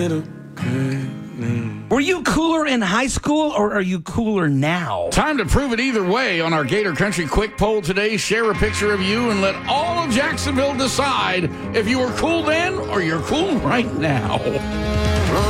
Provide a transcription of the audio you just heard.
Were you cooler in high school, or are you cooler now? Time to prove it either way on our Gator Country Quick Poll today. Share a picture of you and let all of Jacksonville decide if you were cool then or you're cool right now.